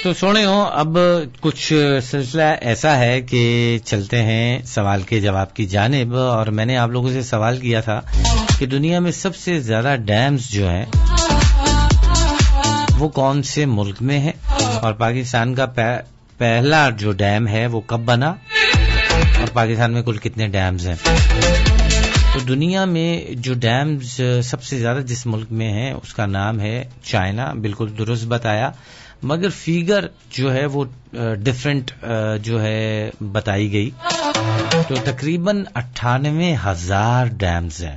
تو سونے ہو اب کچھ سلسلہ ایسا ہے کہ چلتے ہیں سوال کے جواب کی جانب. اور میں نے آپ لوگوں سے سوال کیا تھا کہ دنیا میں سب سے زیادہ ڈیمز جو ہیں وہ کون سے ملک میں ہیں, اور پاکستان کا پہلا جو ڈیم ہے وہ کب بنا, اور پاکستان میں کل کتنے ڈیمز ہیں. تو دنیا میں جو ڈیمز سب سے زیادہ جس ملک میں ہیں اس کا نام ہے چائنا. بالکل درست بتایا, مگر فیگر جو ہے وہ ڈفرنٹ جو ہے بتائی گئی. تو تقریباً 98,000 ڈیمز ہیں,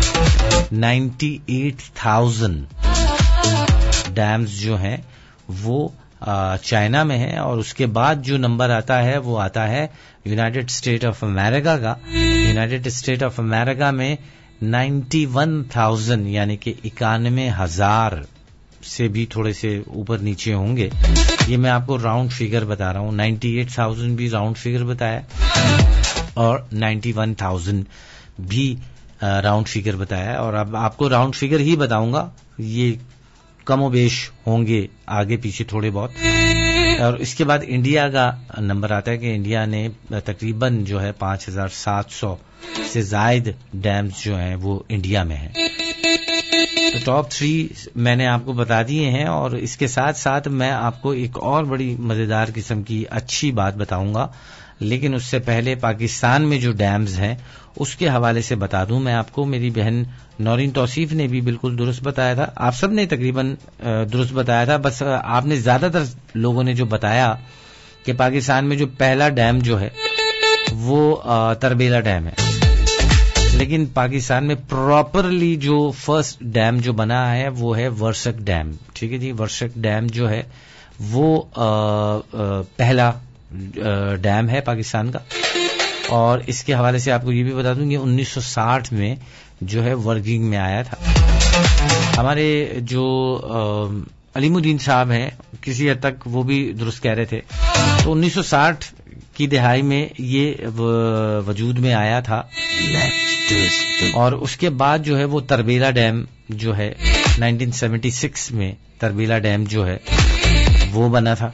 98,000 ڈیمز جو ہیں وہ چائنا میں ہیں. اور اس کے بعد جو نمبر آتا ہے وہ آتا ہے یونائٹڈ اسٹیٹ آف امریکہ کا. یونائٹڈ اسٹیٹ آف امریکہ میں 91,000 یعنی کہ 91,000 سے بھی تھوڑے سے اوپر نیچے ہوں گے. یہ میں آپ کو راؤنڈ فگر بتا رہا ہوں. 98,000 بھی راؤنڈ فگر بتایا اور 91,000 بھی راؤنڈ فگر بتایا. اور اب آپ کو راؤنڈ فگر ہی بتاؤں گا, یہ کم و بیش ہوں گے آگے پیچھے تھوڑے بہت. اور اس کے بعد انڈیا کا نمبر آتا ہے کہ انڈیا نے تقریباً جو ہے 5,700 سے زائد ڈیمز جو ہیں وہ انڈیا میں ہیں. تو ٹاپ 3 میں نے آپ کو بتا دیے ہیں. اور اس کے ساتھ ساتھ میں آپ کو ایک اور بڑی مزیدار قسم کی اچھی بات بتاؤں گا, لیکن اس سے پہلے پاکستان میں جو ڈیمز ہیں اس کے حوالے سے بتا دوں میں آپ کو. میری بہن نورین توصیف نے بھی بالکل درست بتایا تھا, آپ سب نے تقریباً درست بتایا تھا, بس آپ نے زیادہ تر لوگوں نے جو بتایا کہ پاکستان میں جو پہلا ڈیم جو ہے وہ تربیلا ڈیم ہے. لیکن پاکستان میں پراپرلی جو فرسٹ ڈیم جو بنا ہے وہ ہے ورشک ڈیم. ٹھیک ہے جی, ورشک ڈیم جو ہے وہ پہلا ڈیم ہے پاکستان کا. اور اس کے حوالے سے آپ کو یہ بھی بتا دوں کہ 1960 میں جو ہے ورکنگ میں آیا تھا. ہمارے جو علیم الدین صاحب ہیں کسی حد تک وہ بھی درست کہہ رہے تھے. تو 1960 کی دہائی میں یہ وجود میں آیا تھا, اور اس کے بعد جو ہے وہ تربیلا ڈیم جو ہے 1976 میں تربیلا ڈیم جو ہے وہ بنا تھا.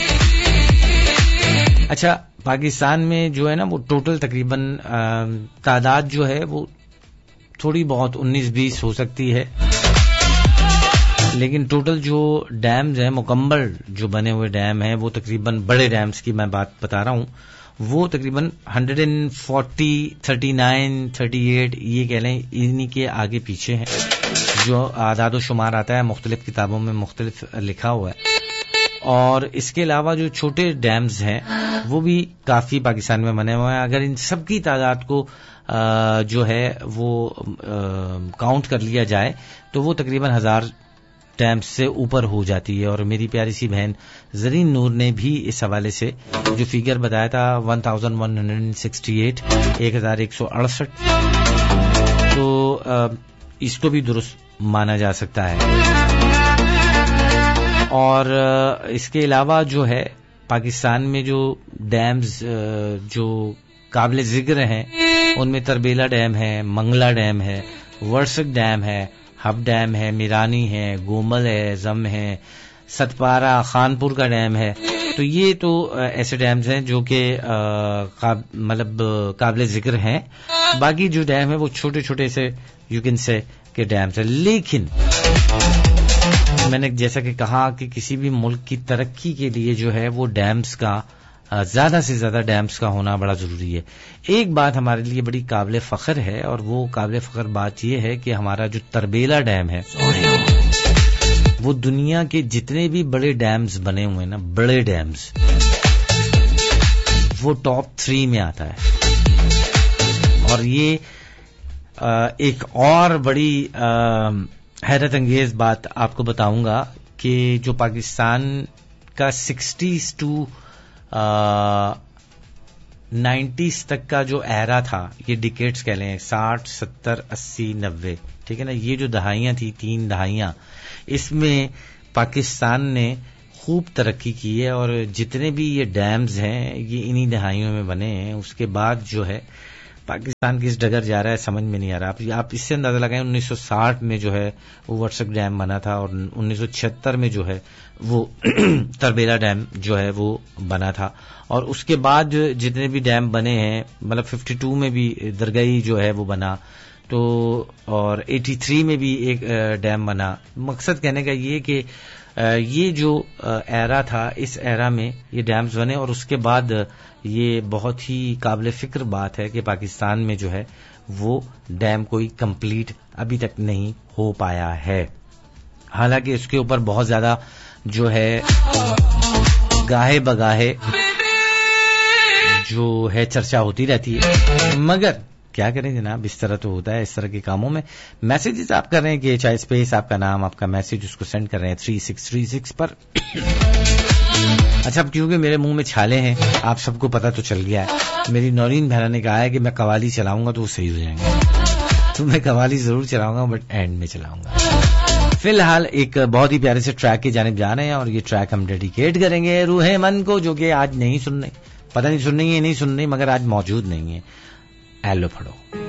اچھا, پاکستان میں جو ہے نا وہ ٹوٹل تقریباً تعداد جو ہے وہ تھوڑی بہت 19-20 ہو سکتی ہے, لیکن ٹوٹل جو ڈیمز ہیں مکمل جو بنے ہوئے ڈیم ہیں وہ تقریباً بڑے ڈیمز کی میں بات بتا رہا ہوں وہ تقریباً 140, 39, 38 یہ کہہ لیں انہی کے آگے پیچھے ہیں. جو اعداد و شمار آتا ہے مختلف کتابوں میں مختلف لکھا ہوا ہے. اور اس کے علاوہ جو چھوٹے ڈیمز ہیں وہ بھی کافی پاکستان میں بنے ہوئے ہیں. اگر ان سب کی تعداد کو جو ہے وہ کاؤنٹ کر لیا جائے تو وہ تقریباً 1,000 ڈیمز سے اوپر ہو جاتی ہے. اور میری پیاری سی بہن زرین نور نے بھی اس حوالے سے جو فگر بتایا تھا 1168 1168 تو اس کو بھی درست مانا جا سکتا ہے. اور اس کے علاوہ جو ہے پاکستان میں جو ڈیمز جو قابل ذکر ہیں ان میں تربیلا ڈیم ہے, منگلا ڈیم ہے, ورشک ڈیم ہے, ہب ڈیم ہے, میرانی ہے, گومل ہے, زم ہے, ستپارا, خانپور کا ڈیم ہے. تو یہ تو ایسے ڈیمز ہیں جو کہ مطلب قابل ذکر ہیں. باقی جو ڈیم ہے وہ چھوٹے چھوٹے سے یو کین سے کے ڈیمز ہیں. لیکن میں نے جیسا کہ کہا کہ کسی بھی ملک کی ترقی کے لیے جو ہے وہ ڈیمز کا زیادہ سے زیادہ ڈیمز کا ہونا بڑا ضروری ہے. ایک بات ہمارے لیے بڑی قابل فخر ہے, اور وہ قابل فخر بات یہ ہے کہ ہمارا جو تربیلا ڈیم ہے وہ دنیا کے جتنے بھی بڑے ڈیمز بنے ہوئے ہیں نا, بڑے ڈیمز, وہ ٹاپ 3 میں آتا ہے. اور یہ ایک اور بڑی حیرت انگیز بات آپ کو بتاؤں گا کہ جو پاکستان کا 60s to 90s تک کا جو ایرا تھا, یہ ڈیکیڈز کہہ لیں 60, 70, 80, 90, ٹھیک ہے نا, یہ جو دہائیاں تھی 3 دہائیاں, اس میں پاکستان نے خوب ترقی کی ہے. اور جتنے بھی یہ ڈیمز ہیں یہ انہی دہائیوں میں بنے ہیں. اس کے بعد جو ہے پاکستان کس ڈگر جا رہا ہے سمجھ میں نہیں آ رہا. آپ اس سے اندازہ لگائیں 1960 میں جو ہے وہ ورسک ڈیم بنا تھا اور 1976 میں جو ہے وہ تربیلا ڈیم جو ہے وہ بنا تھا, اور اس کے بعد جتنے بھی ڈیم بنے ہیں مطلب 52 میں بھی درگئی جو ہے وہ بنا, تو اور 83 میں بھی ایک ڈیم بنا. مقصد کہنے کا یہ کہ یہ جو ایرا تھا اس ایرا میں یہ ڈیمز بنے, اور اس کے بعد یہ بہت ہی قابل فکر بات ہے کہ پاکستان میں جو ہے وہ ڈیم کوئی کمپلیٹ ابھی تک نہیں ہو پایا ہے. حالانکہ اس کے اوپر بہت زیادہ جو ہے گاہے بگاہے جو ہے چرچا ہوتی رہتی ہے, مگر کیا کریں جناب, اس طرح تو ہوتا ہے اس طرح کے کاموں میں. میسیجز آپ کر رہے ہیں کہ چاہے اسپیس آپ کا نام آپ کا میسج اس کو سینڈ کر رہے ہیں 3636 پر. اچھا, اب کیونکہ میرے منہ میں چھالے ہیں آپ سب کو پتا تو چل گیا ہے, میری نورین بہنا نے کہا ہے کہ میں قوالی چلاؤں گا تو وہ صحیح ہو جائیں گے, تو میں قوالی ضرور چلاؤں گا بٹ اینڈ میں چلاؤں گا. فی الحال ایک بہت ہی پیارے سے ٹریک کی جانب جا رہے ہیں, اور یہ ٹریک ہم ڈیڈیکیٹ کریں گے روح من کو, جو کہ آج نہیں سن رہے, پتہ نہیں سن رہی ہے نہیں سن رہی, مگر آج موجود نہیں ہے. ایلو پڑھو.